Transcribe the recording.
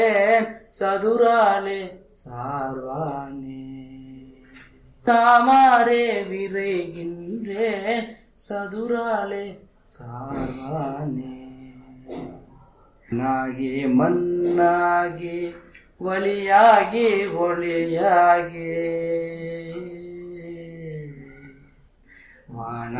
சதுராலே சார்வானே தாமாரே விரைகின்றேன் சதுராலே சார்வானே நாகி மண்ணாகி வழியாகி ஒளியாகி வான